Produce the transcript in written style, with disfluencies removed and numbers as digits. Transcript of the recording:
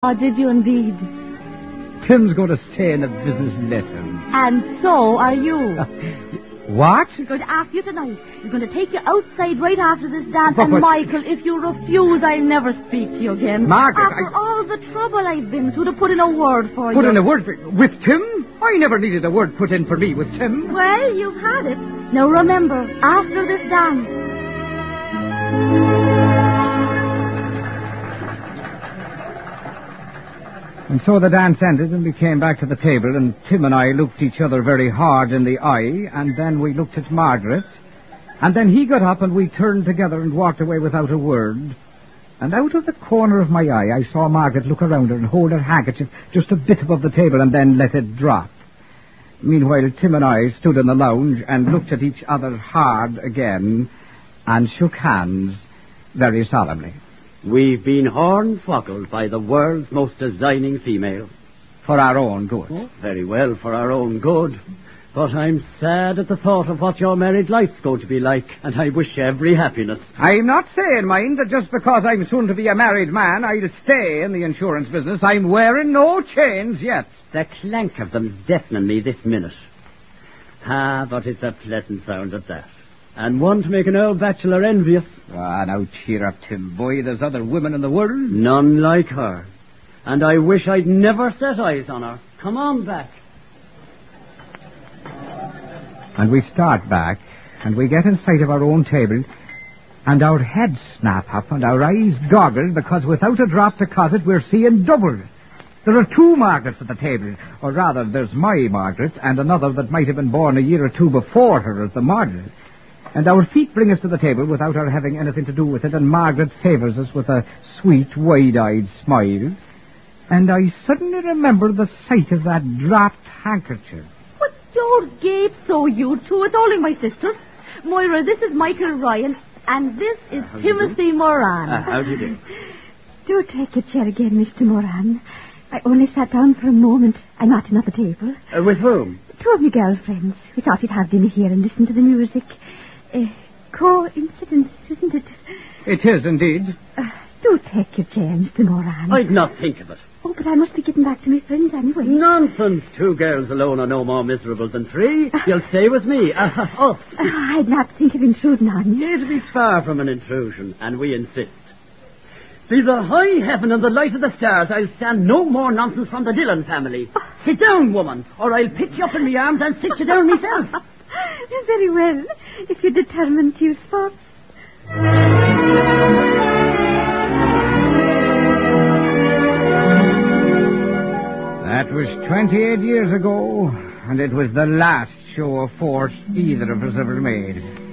Or did you indeed? Tim's going to stay in the business, let him. And so are you. What? He's going to ask you tonight. He's going to take you outside right after this dance. But- And, Michael, if you refuse, I'll never speak to you again. Margaret, After all the trouble I've been through to put in a word for you. Put in a word with Tim? I never needed a word put in for me with Tim. Well, you've had it. Now remember, after this dance... And so the dance ended, and we came back to the table, and Tim and I looked each other very hard in the eye, and then we looked at Margaret, and then he got up and we turned together and walked away without a word. And out of the corner of my eye, I saw Margaret look around her and hold her handkerchief just a bit above the table and then let it drop. Meanwhile, Tim and I stood in the lounge and looked at each other hard again and shook hands very solemnly. We've been hornswoggled by the world's most designing female. For our own good. Oh, very well, for our own good. But I'm sad at the thought of what your married life's going to be like, and I wish you every happiness. I'm not saying, mind, that just because I'm soon to be a married man, I'll stay in the insurance business. I'm wearing no chains yet. The clank of them's deafening me this minute. Ah, but it's a pleasant sound at that. And one to make an old bachelor envious. Ah, now cheer up, Tim, boy. There's other women in the world. None like her. And I wish I'd never set eyes on her. Come on back. And we start back, and we get in sight of our own table, and our heads snap up and our eyes goggle, because without a drop to cause it, we're seeing double. There are two Margarets at the table, or rather, there's my Margaret and another that might have been born a year or two before her as the model. And our feet bring us to the table without our having anything to do with it, and Margaret favors us with a sweet, wide-eyed smile. And I suddenly remember the sight of that dropped handkerchief. But don't gape so, you two. It's only my sister. Moira, this is Michael Ryan, and this is Timothy Moran. How do you do? Do take your chair again, Mr. Moran. I only sat down for a moment. I'm not another table. With whom? Two of my girlfriends. We thought we'd have dinner here and listen to the music. Coincidence, isn't it? It is, indeed. Do take your chair, Mr. Moran. I'd not think of it. Oh, but I must be getting back to my friends anyway. Nonsense. 2 girls alone are no more miserable than 3. You'll stay with me. I'd not think of intruding on you. It'll be far from an intrusion, and we insist. Be the high heaven and the light of the stars, I'll stand no more nonsense from the Dillon family. Sit down, woman, or I'll pick you up in my arms and sit you down myself. Very well, if you're determined to use force. That was 28 years ago, and it was the last show of force either of us ever made.